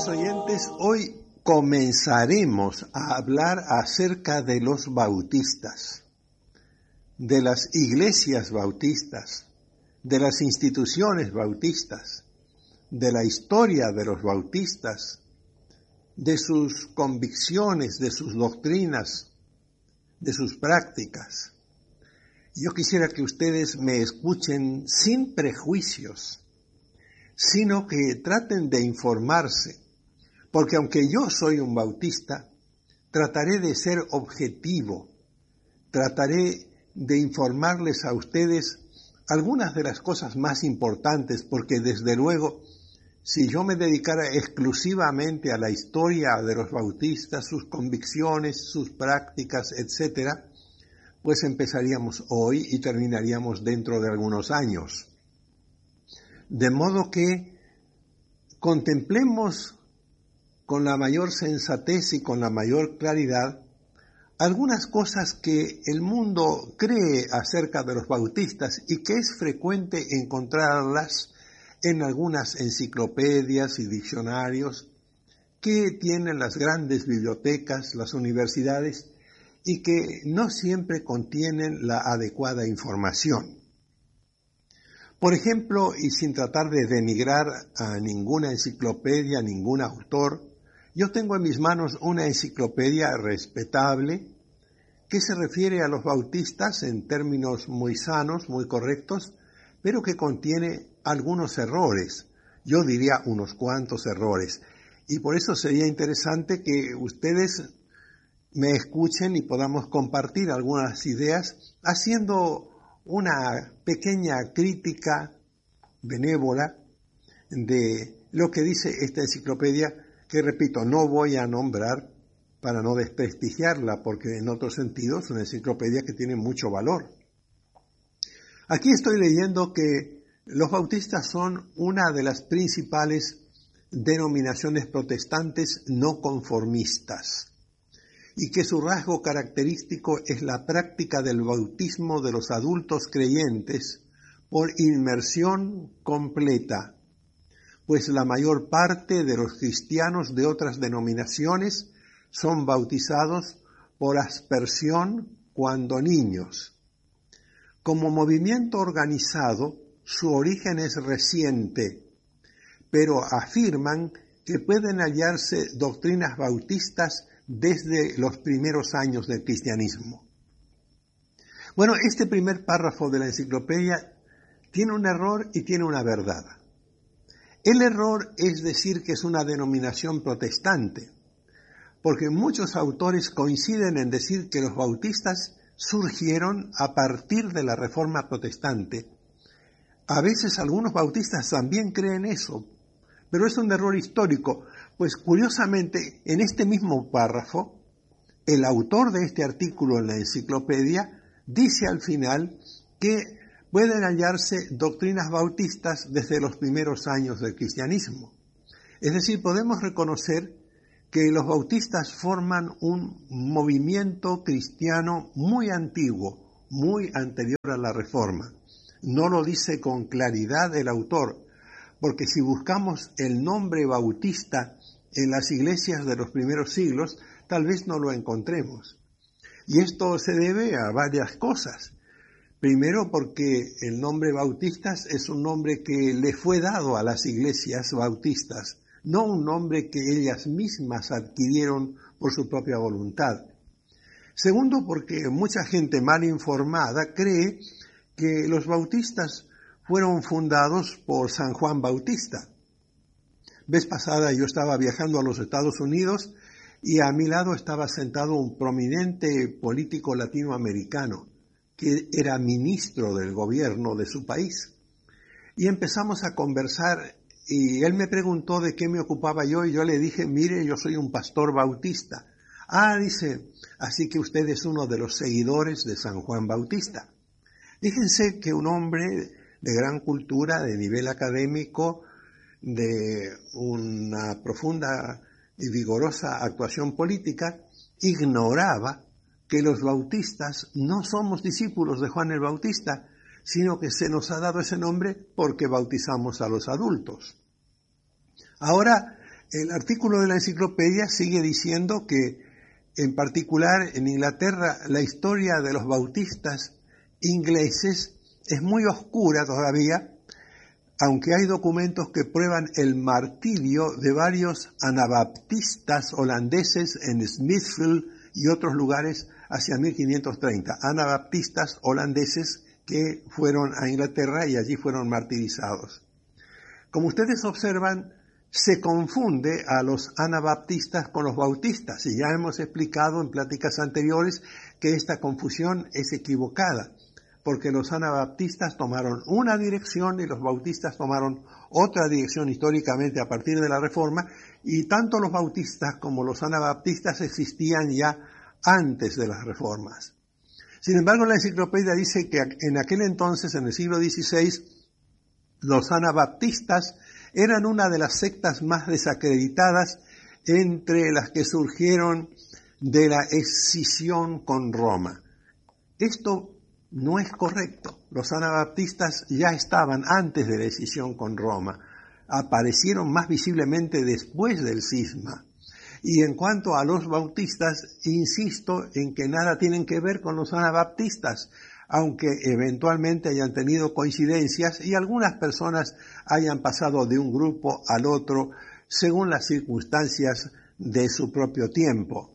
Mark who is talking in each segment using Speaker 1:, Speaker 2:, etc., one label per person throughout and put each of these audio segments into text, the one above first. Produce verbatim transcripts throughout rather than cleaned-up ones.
Speaker 1: Estimados oyentes, hoy comenzaremos a hablar acerca de los bautistas, de las iglesias bautistas, de las instituciones bautistas, de la historia de los bautistas, de sus convicciones, de sus doctrinas, de sus prácticas. Yo quisiera que ustedes me escuchen sin prejuicios, sino que traten de informarse, porque aunque yo soy un bautista, trataré de ser objetivo, trataré de informarles a ustedes algunas de las cosas más importantes, porque desde luego, si yo me dedicara exclusivamente a la historia de los bautistas, sus convicciones, sus prácticas, etcétera, pues empezaríamos hoy y terminaríamos dentro de algunos años. De modo que contemplemos con la mayor sensatez y con la mayor claridad algunas cosas que el mundo cree acerca de los bautistas y que es frecuente encontrarlas en algunas enciclopedias y diccionarios que tienen las grandes bibliotecas, las universidades, y que no siempre contienen la adecuada información. Por ejemplo, y sin tratar de denigrar a ninguna enciclopedia, a ningún autor, yo tengo en mis manos una enciclopedia respetable que se refiere a los bautistas en términos muy sanos, muy correctos, pero que contiene algunos errores, yo diría unos cuantos errores. Y por eso sería interesante que ustedes me escuchen y podamos compartir algunas ideas haciendo una pequeña crítica benévola de lo que dice esta enciclopedia, que repito, no voy a nombrar para no desprestigiarla, porque en otro sentido es una enciclopedia que tiene mucho valor. Aquí estoy leyendo que los bautistas son una de las principales denominaciones protestantes no conformistas, y que su rasgo característico es la práctica del bautismo de los adultos creyentes por inmersión completa, pues la mayor parte de los cristianos de otras denominaciones son bautizados por aspersión cuando niños. Como movimiento organizado, su origen es reciente, pero afirman que pueden hallarse doctrinas bautistas desde los primeros años del cristianismo. Bueno, este primer párrafo de la enciclopedia tiene un error y tiene una verdad. El error es decir que es una denominación protestante, porque muchos autores coinciden en decir que los bautistas surgieron a partir de la Reforma protestante. A veces algunos bautistas también creen eso, pero es un error histórico. Pues curiosamente, en este mismo párrafo, el autor de este artículo en la enciclopedia dice al final que pueden hallarse doctrinas bautistas desde los primeros años del cristianismo. Es decir, podemos reconocer que los bautistas forman un movimiento cristiano muy antiguo, muy anterior a la Reforma. No lo dice con claridad el autor, porque si buscamos el nombre bautista en las iglesias de los primeros siglos, tal vez no lo encontremos. Y esto se debe a varias cosas. Primero, porque el nombre bautistas es un nombre que le fue dado a las iglesias bautistas, no un nombre que ellas mismas adquirieron por su propia voluntad. Segundo, porque mucha gente mal informada cree que los bautistas fueron fundados por San Juan Bautista. Vez pasada yo estaba viajando a los Estados Unidos y a mi lado estaba sentado un prominente político latinoamericano que era ministro del gobierno de su país. Y empezamos a conversar y él me preguntó de qué me ocupaba yo y yo le dije, mire, yo soy un pastor bautista. Ah, dice, así que usted es uno de los seguidores de San Juan Bautista. Fíjense que un hombre de gran cultura, de nivel académico, de una profunda y vigorosa actuación política, ignoraba que los bautistas no somos discípulos de Juan el Bautista, sino que se nos ha dado ese nombre porque bautizamos a los adultos. Ahora, El artículo de la enciclopedia sigue diciendo que, en particular en Inglaterra, la historia de los bautistas ingleses es muy oscura todavía, aunque hay documentos que prueban el martirio de varios anabaptistas holandeses en Smithfield y otros lugares hacia mil quinientos treinta. Anabaptistas holandeses que fueron a Inglaterra y allí fueron martirizados. Como ustedes observan, se confunde a los anabaptistas con los bautistas, y ya hemos explicado en pláticas anteriores que esta confusión es equivocada, porque los anabaptistas tomaron una dirección y los bautistas tomaron otra dirección históricamente a partir de la Reforma, y tanto los bautistas como los anabaptistas existían ya antes de las reformas. Sin embargo, la enciclopedia dice que en aquel entonces, en el siglo dieciséis, los anabaptistas eran una de las sectas más desacreditadas entre las que surgieron de la escisión con Roma. Esto no es correcto. Los anabaptistas ya estaban antes de la escisión con Roma. Aparecieron más visiblemente después del cisma. Y en cuanto a los bautistas, insisto en que nada tienen que ver con los anabaptistas, aunque eventualmente hayan tenido coincidencias y algunas personas hayan pasado de un grupo al otro según las circunstancias de su propio tiempo.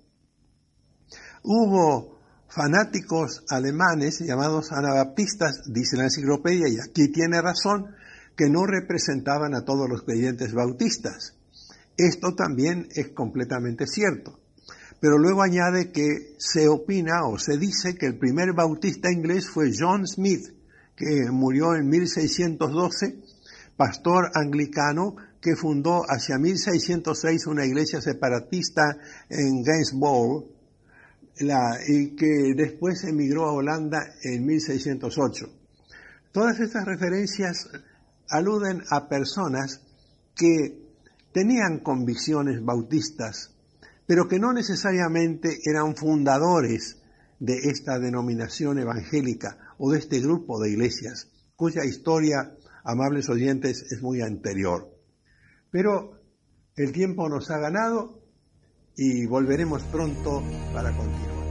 Speaker 1: Hubo fanáticos alemanes llamados anabaptistas, dice la enciclopedia, y aquí tiene razón, que no representaban a todos los creyentes bautistas. Esto también es completamente cierto. Pero luego añade que se opina o se dice que el primer bautista inglés fue John Smith, que murió en mil seiscientos doce, pastor anglicano que fundó hacia mil seiscientos seis una iglesia separatista en Gainsborough, la, y que después emigró a Holanda en mil seiscientos ocho. Todas estas referencias aluden a personas que tenían convicciones bautistas, pero que no necesariamente eran fundadores de esta denominación evangélica o de este grupo de iglesias, cuya historia, amables oyentes, es muy anterior. Pero el tiempo nos ha ganado y volveremos pronto para continuar.